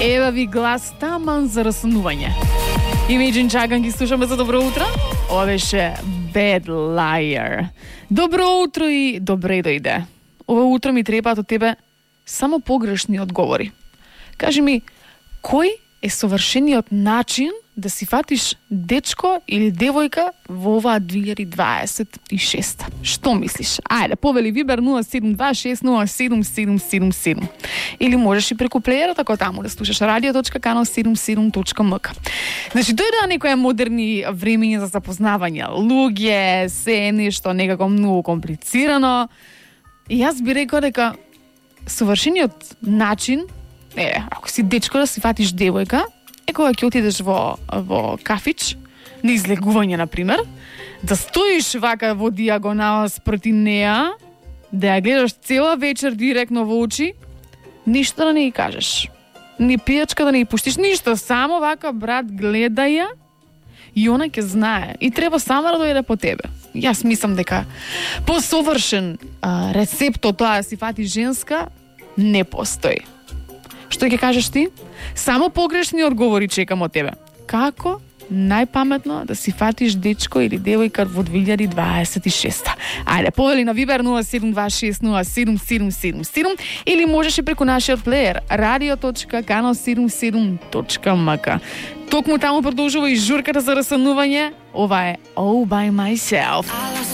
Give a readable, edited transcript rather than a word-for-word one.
Ева ви глас таман за раснување. Imagine Dragon ги слушаме за добро утро. Ова беше Bad Liar. Добро утро и добре дојде. Ова утро ми требаат од тебе само погрешни одговори. Кажи ми, кој е совршениот начин да си фатиш дечко или девојка во оваа 2026? Што мислиш? Ајде, повели Вибер 072607777. Или можеш и преку плеерот, ако таму да слушаш radio.canal77.mk. Значи, дојдоа некои модерни времења за запознавање. Луѓе, се нешто некако многу комплицирано. И јас би рекла дека совршениот начин ако си дечко да си фатиш девојка, кога ќе отидеш во кафич, на излегување, например, да стоиш вака во диагонала спроти неа, да ја гледаш цела вечер директно во очи, ништо да не ја кажеш. Ни пијачка да не ја пуштиш, ништо, само вака, брат, гледај ја и она ќе знае. И треба сама да дојде по тебе. Јас мислам дека посовршен рецепт од тоа да си фатиш женска не постои. Што ќе кажеш ти? Само погрешни одговори чекам од тебе. Како најпаметно да си фатиш дечко или девојка во 2026? Ајде, повели на Вибер 072607777 или можеш и преку нашиот плеер radio.canal77.mk. Токму таму продолжува и журката за раснување. Ова е All By Myself.